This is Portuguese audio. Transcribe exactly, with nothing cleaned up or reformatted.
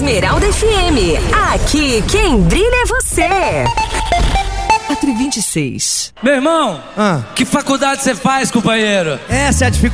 Esmeralda F M. Aqui quem brilha é você. quatro e vinte e seis. Meu irmão, ah. que faculdade você faz, companheiro? Essa é a dificuldade.